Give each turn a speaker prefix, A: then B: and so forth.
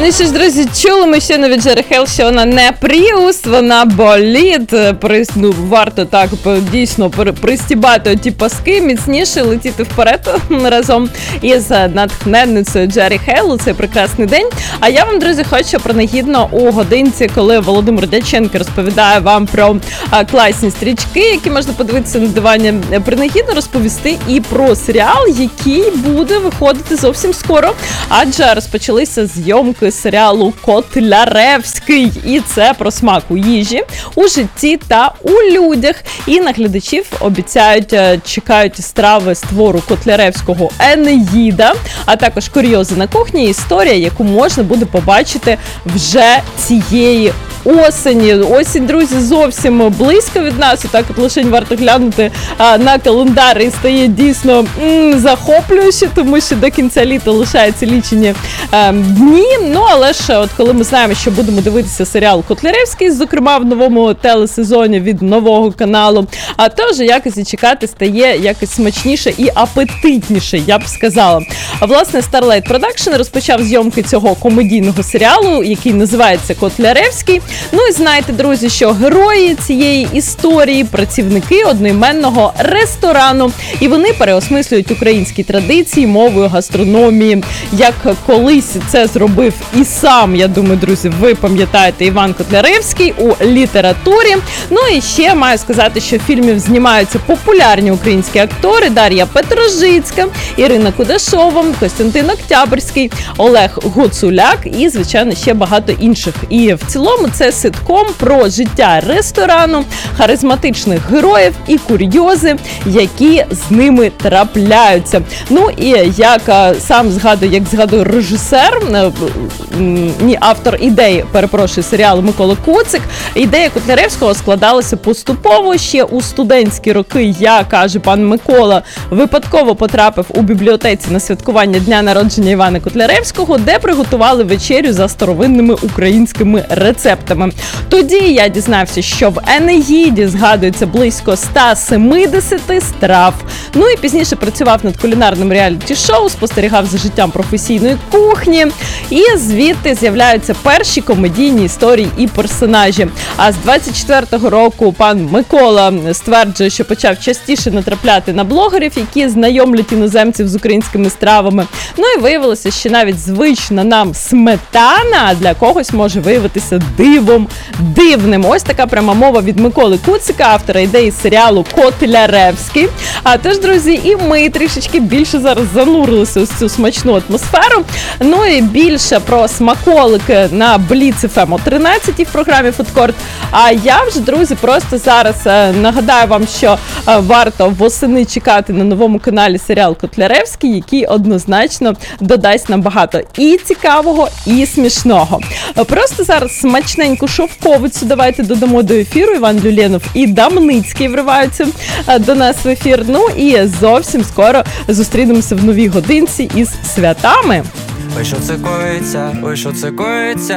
A: Ну що ж, друзі, чули ми щойно від Джері Хейл, що вона не Пріус, вона болід. Варто так дійсно пристібати ті паски, міцніше летіти вперед разом із натхненницею Джері Хейл у цей прекрасний день. А я вам, друзі, хочу принагідно у годинці, коли Володимир Дяченко розповідає вам про класні стрічки, які можна подивитися на дивані, принагідно розповісти і про серіал, який буде виходити зовсім скоро, адже розпочалися зйомки серіалу «Котляревський». І це про смак у їжі, у житті та у людях. І на глядачів обіцяють, чекають страви з твору Котляревського «Енеїда», а також курйози на кухні, історія, яку можна буде побачити вже цієї осені. Осінь, друзі, зовсім близько від нас, і так от лише варто глянути на календар, і стає дійсно захоплююче, тому що до кінця літа лишаються лічені дні. Ну, але ж от коли ми знаємо, що будемо дивитися серіал «Котляревський», зокрема в новому телесезоні від нового каналу, а теж якось і чекати стає якось смачніше і апетитніше, я б сказала. А власне Starlight Production розпочав зйомки цього комедійного серіалу, який називається «Котляревський». Ну і знаєте, друзі, що герої цієї історії – працівники одноіменного ресторану, і вони переосмислюють українські традиції мовою гастрономії, як колись це зробив і сам, я думаю, друзі, ви пам'ятаєте, Іван Котляревський у літературі. Ну і ще маю сказати, що в фільмі знімаються популярні українські актори: Дар'я Петрожицька, Ірина Кудашова, Костянтин Октябрьський, Олег Гуцуляк і, звичайно, ще багато інших. І в цілому це ситком про життя ресторану, харизматичних героїв і курйози, які з ними трапляються. Ну і як сам згадує режисер, автор ідеї, серіалу Микола Куцик, ідея Котляревського складалася поступово. Ще у студентські роки я, каже пан Микола, випадково потрапив у бібліотеці на святкування дня народження Івана Котляревського, де приготували вечерю за старовинними українськими рецептами. Тоді я дізнався, що в «Енеїді» згадується близько 170 страв. Ну і пізніше працював над кулінарним реаліті-шоу, спостерігав за життям професійної кухні, і звідти з'являються перші комедійні історії і персонажі. А з 24-го року пан Микола стверджує, що почав частіше натрапляти на блогерів, які знайомлять іноземців з українськими стравами. Ну і виявилося, що навіть звична нам сметана для когось може виявитися дивним. Ось така пряма мова від Миколи Куцика, автора ідеї серіалу «Котляревський». А тож, друзі, і ми трішечки більше зараз занурилися у цю смачну атмосферу. Ну і більше про смаколики на Бліц ФМ о 13-й в програмі «Фудкорт». А я вже, друзі, просто зараз нагадаю вам, що варто восени чекати на новому каналі серіал «Котляревський», який однозначно додасть нам багато і цікавого, і смішного. Просто зараз смачненьку шовковицю давайте додамо до ефіру. Іван Люленов і Дамницький вриваються до нас в ефір. Ну і зовсім скоро зустрінемося в новій годинці із святами.
B: Ой, що це коїться, ой, що це коїться.